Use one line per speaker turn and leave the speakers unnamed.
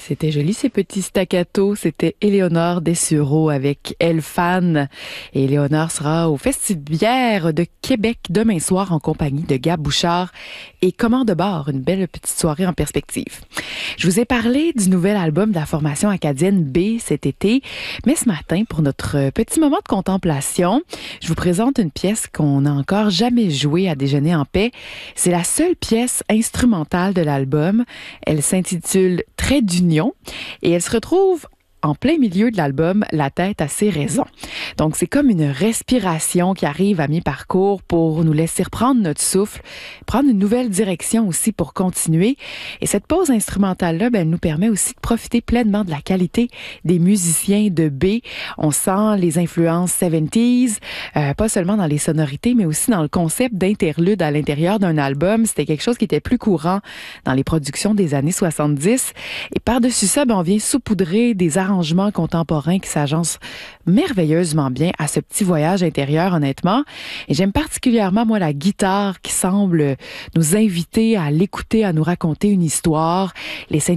C'était joli ces petits staccato. C'était Éléonore Dessureau avec Elle Fan. Et Éléonore sera au Festivière de Québec demain soir en compagnie de Gab Bouchard et Commande Bar. Une belle petite soirée en perspective. Je vous ai parlé du nouvel album de la formation acadienne B cet été. Mais ce matin, pour notre petit moment de contemplation, je vous présente une pièce qu'on n'a encore jamais jouée à Déjeuner en paix. C'est la seule pièce instrumentale de l'album. Elle s'intitule Trait d'union et elle se retrouve en plein milieu de l'album La tête à ses raisons. Donc, c'est comme une respiration qui arrive à mi-parcours pour nous laisser reprendre notre souffle, prendre une nouvelle direction aussi pour continuer. Et cette pause instrumentale-là, elle nous permet aussi de profiter pleinement de la qualité des musiciens de B. On sent les influences 70s, pas seulement dans les sonorités, mais aussi dans le concept d'interlude à l'intérieur d'un album. C'était quelque chose qui était plus courant dans les productions des années 70. Et par-dessus ça, on vient saupoudrer des arrangements contemporains qui s'agencent merveilleusement bien à ce petit voyage intérieur, honnêtement. Et j'aime particulièrement, moi, la guitare qui semble nous inviter à l'écouter, à nous raconter une histoire. Les